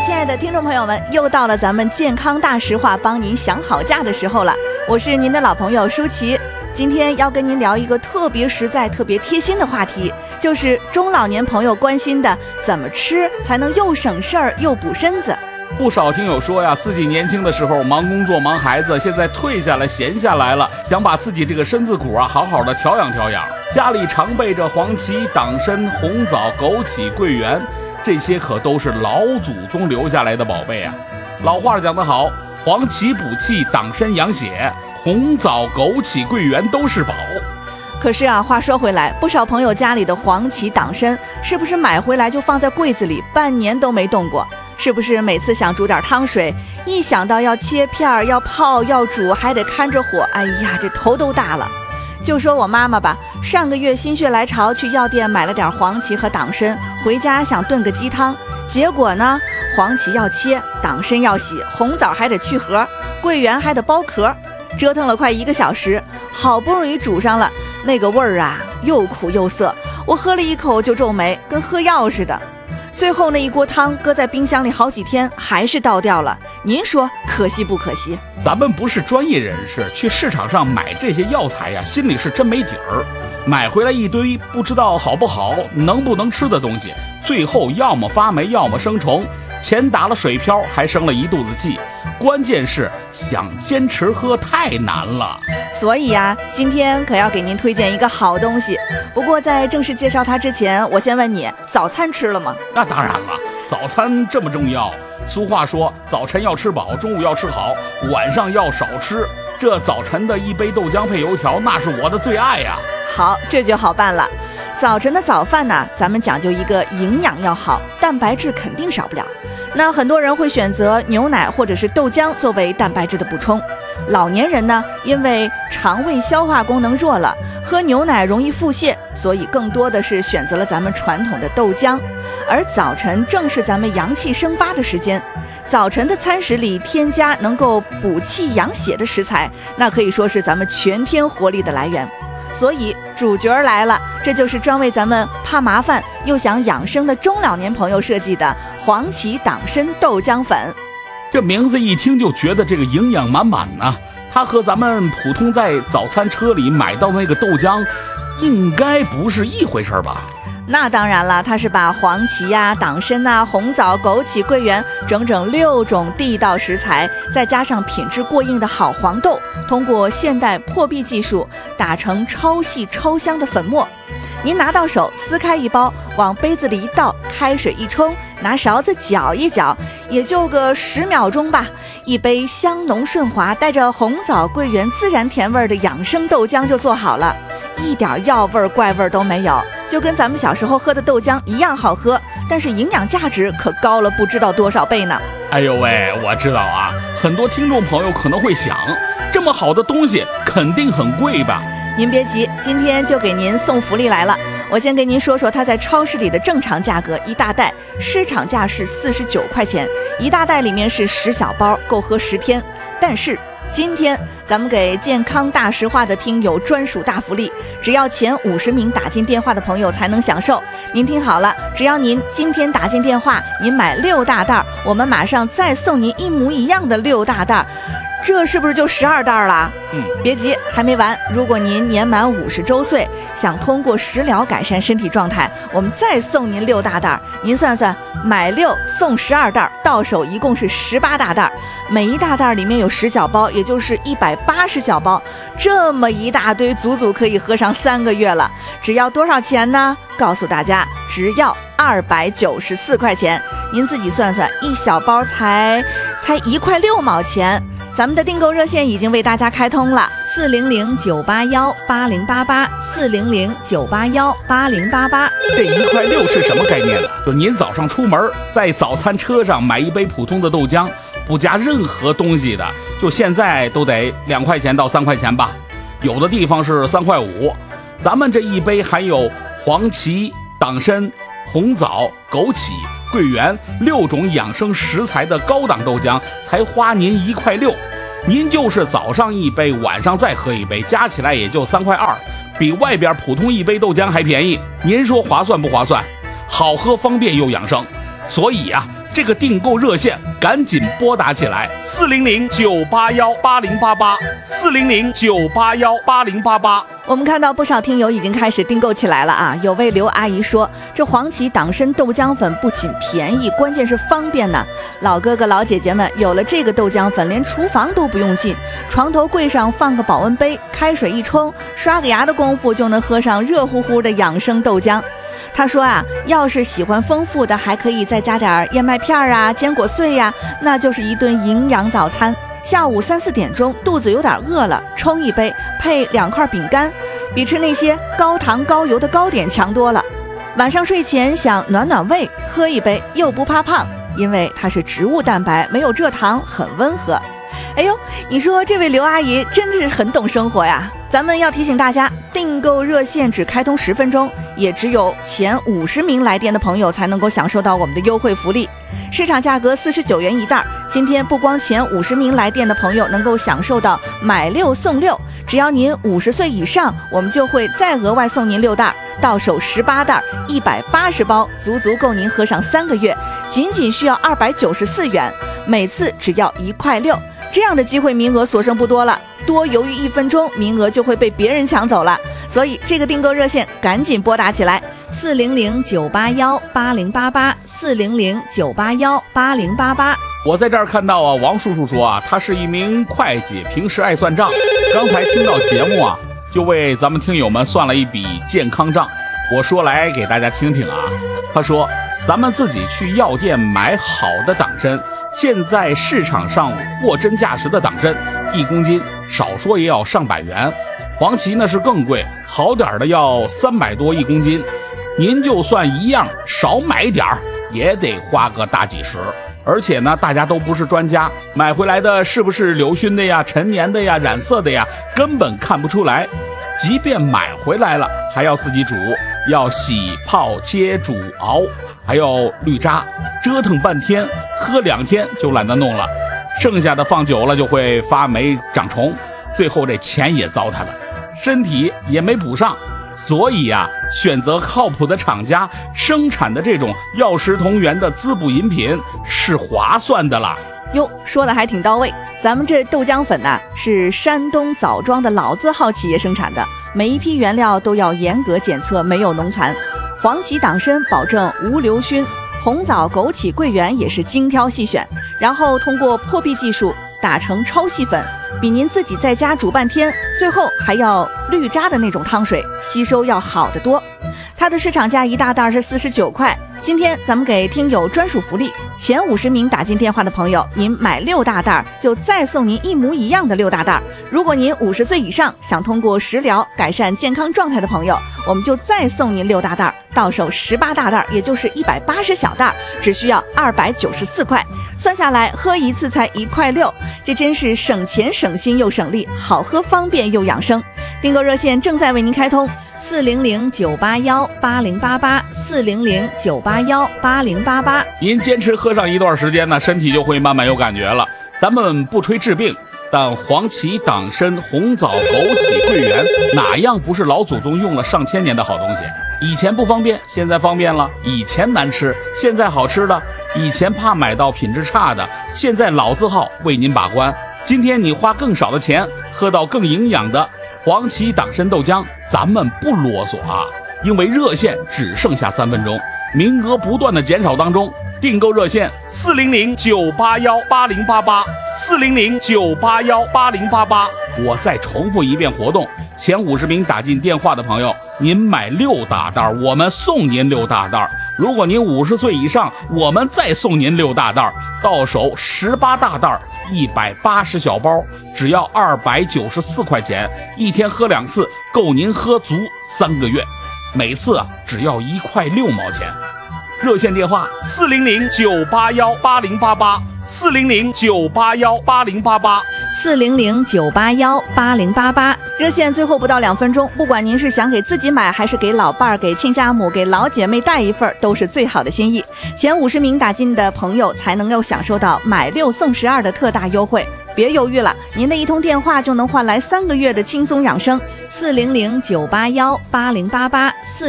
亲爱的听众朋友们，又到了咱们健康大实话帮您想好价的时候了。我是您的老朋友舒淇，今天要跟您聊一个特别实在、特别贴心的话题，就是中老年朋友关心的怎么吃才能又省事儿又补身子。 不少听友说呀，自己年轻的时候忙工作忙孩子，现在退下来闲下来了，想把自己这个身子骨好好的调养调养。家里常备着黄芪、党参、红枣、枸杞、桂圆，这些可都是老祖宗留下来的宝贝啊。老话讲得好，黄芪补气，党参养血，红枣、枸杞、桂圆都是宝。 可是啊，话说回来，不少朋友家里的黄芪、党参是不是买回来就放在柜子里半年都没动过？是不是每次想煮点汤水，一想到要切片、要泡、要煮，还得看着火，哎呀，这头都大了。就说我妈妈吧，上个月心血来潮去药店买了点黄芪和党参，回家想炖个鸡汤，结果呢，黄芪要切，党参要洗，红枣还得去核，桂圆还得剥壳，折腾了快1个小时，好不容易煮上了，那个味儿啊，又苦又涩，我喝了一口就皱眉，跟喝药似的。最后那一锅汤搁在冰箱里好几天，还是倒掉了。您说可惜不可惜？ 咱们不是专业人士，去市场上买这些药材呀，心里是真没底儿。买回来一堆不知道好不好、能不能吃的东西，最后要么发霉，要么生虫，钱打了水漂，还生了一肚子气。关键是想坚持喝太难了。 所以呀，今天可要给您推荐一个好东西。不过在正式介绍它之前，我先问你，早餐吃了吗？ 那当然了，早餐这么重要。俗话说，早晨要吃饱，中午要吃好，晚上要少吃。这早晨的一杯豆浆配油条，那是我的最爱呀。 好，这就好办了。早晨的早饭呢，咱们讲究一个营养要好，蛋白质肯定少不了。那很多人会选择牛奶或者是豆浆作为蛋白质的补充。老年人呢，因为肠胃消化功能弱了，喝牛奶容易腹泻，所以更多的是选择了咱们传统的豆浆。而早晨正是咱们阳气生发的时间，早晨的餐食里添加能够补气养血的食材，那可以说是咱们全天活力的来源。所以主角来了，这就是专为咱们怕麻烦又想养生的中老年朋友设计的黄芪党参豆浆粉。 这名字一听就觉得这个营养满满呢。它和咱们普通在早餐车里买到的那个豆浆应该不是一回事吧？ 那当然了，它是把黄芪呀、党参啊、红枣、枸杞、桂圆整整6种地道食材，再加上品质过硬的好黄豆，通过现代破壁技术打成超细超香的粉末。您拿到手撕开一包，往杯子里一倒，开水一冲，拿勺子搅一搅，也就个10秒钟吧，一杯香浓顺滑带着红枣桂圆自然甜味的养生豆浆就做好了，一点药味怪味都没有，就跟咱们小时候喝的豆浆一样好喝，但是营养价值可高了不知道多少倍呢。 哎呦喂，我知道啊，很多听众朋友可能会想，这么好的东西肯定很贵吧？ 您别急，今天就给您送福利来了。我先给您说说它在超市里的正常价格，一大袋市场价是49块钱，一大袋里面是10小包，够喝10天。但是今天咱们给健康大实话的听友专属大福利，只要前50名打进电话的朋友才能享受。您听好了，只要您今天打进电话，您买6大袋，我们马上再送您一模一样的6大袋，这是不是就12袋了？别急，还没完。如果您年满50周岁，想通过食疗改善身体状态，我们再送您6大袋。您算算，买6送12袋，到手一共是18大袋，每一大袋里面有10小包，也就是180小包，这么一大堆，足足可以喝上3个月了。只要多少钱呢？告诉大家，只要294块钱。您自己算算，一小包才1块6毛钱。咱们的订购热线已经为大家开通了，400-981-8088，400-981-8088。 这1块6是什么概念呢？就您早上出门，在早餐车上买一杯普通的豆浆，不加任何东西的，就现在都得2块钱到3块钱吧，有的地方是3块5。咱们这一杯含有黄芪、党参、红枣、枸杞、桂圆6种养生食材的高档豆浆，才花您1块6。您就是早上一杯，晚上再喝一杯，加起来也就3块2，比外边普通一杯豆浆还便宜。您说划算不划算？好喝、方便又养生。所以啊， 这个订购热线赶紧拨打起来，400-981-8088，400-981-8088。 我们看到不少听友已经开始订购起来了啊！有位刘阿姨说，这黄芪党参豆浆粉不仅便宜，关键是方便呢。老哥哥老姐姐们有了这个豆浆粉，连厨房都不用进，床头柜上放个保温杯，开水一冲，刷个牙的功夫就能喝上热乎乎的养生豆浆。他说啊，要是喜欢丰富的，还可以再加点燕麦片啊、坚果碎呀，那就是一顿营养早餐。下午3、4点钟肚子有点饿了，冲一杯配2块饼干，比吃那些高糖高油的糕点强多了。晚上睡前想暖暖胃，喝一杯又不怕胖，因为它是植物蛋白，没有蔗糖，很温和。哎呦，你说这位刘阿姨真是很懂生活呀！咱们要提醒大家，订购热线只开通10分钟，也只有前50名来电的朋友才能够享受到我们的优惠福利。市场价格49元一袋，今天不光前50名来电的朋友能够享受到买6送6，只要您50岁以上，我们就会再额外送您6袋，到手18袋，180包，足足够您喝上3个月，仅需要294元，每次只要1块6。这样的机会名额所剩不多了，多犹豫1分钟，名额就会被别人抢走了。所以这个订购热线赶紧拨打起来，400-981-8088，400-981-8088。 我在这儿看到啊，王叔叔说啊，他是一名会计，平时爱算账。刚才听到节目啊，就为咱们听友们算了一笔健康账。我说来给大家听听啊，他说咱们自己去药店买好的党参。现在市场上货真价实的党参，1公斤少说也要上百元。黄芪呢是更贵，好点的要300多1公斤。您就算一样少买点儿，也得花个大几十。而且呢，大家都不是专家，买回来的是不是柳熏的呀、陈年的呀、染色的呀，根本看不出来。即便买回来了，还要自己煮，要洗、泡、切、煮、熬，还要滤渣，折腾半天，喝2天就懒得弄了。剩下的放久了就会发霉长虫，最后这钱也糟蹋了，身体也没补上。所以啊，选择靠谱的厂家生产的这种药食同源的滋补饮品是划算的啦。 哟，说的还挺到位。咱们这豆浆粉呢，是山东枣庄的老字号企业生产的，每一批原料都要严格检测，没有农残。黄芪党参保证无硫熏，红枣、枸杞、桂圆也是精挑细选，然后通过破壁技术打成超细粉，比您自己在家煮半天，最后还要滤渣的那种汤水吸收要好得多。它的市场价一大袋是49块，今天咱们给听友专属福利，前50名打进电话的朋友，您买6大袋就再送您一模一样的6大袋。如果您50岁以上，想通过食疗改善健康状态的朋友，我们就再送您6大袋，到手18大袋，也就是180小袋，只需要294块。算下来喝一次才1块6，这真是省钱省心又省力，好喝方便又养生。订购热线正在为您开通，400-981-8088，400-981-8088。 您坚持喝上一段时间呢，身体就会慢慢有感觉了。咱们不吹治病，但黄芪、党参、红枣、枸杞、桂圆，哪样不是老祖宗用了上千年的好东西？以前不方便，现在方便了；以前难吃，现在好吃了；以前怕买到品质差的，现在老字号为您把关。今天你花更少的钱，喝到更营养的黄芪党参豆浆，咱们不啰嗦啊，因为热线只剩下3分钟，名额不断的减少当中。订购热线400-981-8088，400-981-8088。我再重复一遍活动，前50名打进电话的朋友，您买6大袋，我们送您6大袋。如果您50岁以上，我们再送您6大袋，到手18大袋，180小包，只要294块钱，一天喝2次，够您喝足3个月，每次只要1块6毛钱。热线电话 400-981-8088，400-981-8088。热线最后不到2分钟，不管您是想给自己买，还是给老伴儿、给亲家母、给老姐妹带一份，都是最好的心意。前50名打进的朋友才能够享受到买6送12的特大优惠。别犹豫了，您的一通电话就能换来3个月的轻松养生。400-981-8088。